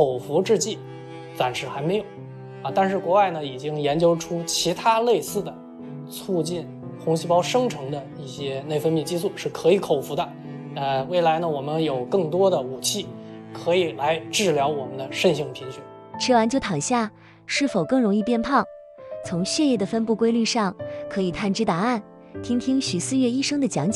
口服制剂暂时还没有但是国外呢已经研究出其他类似的促进红细胞生成的一些内分泌激素是可以口服的。未来呢我们有更多的武器可以来治疗我们的肾性贫血。 吃完就躺下，是否更容易变胖？从血液的分布规律上可以探知答案。听听徐思月医生的讲解。